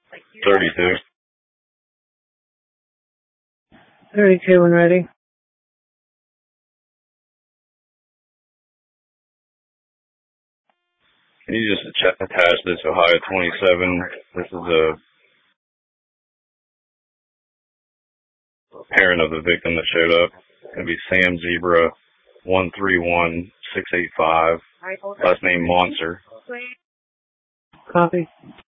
32. 32 when ready. Can you just attach this Ohio 27? This is a parent of the victim that showed up. It's going to be Sam Zebra 131685. Last name Monster. Copy.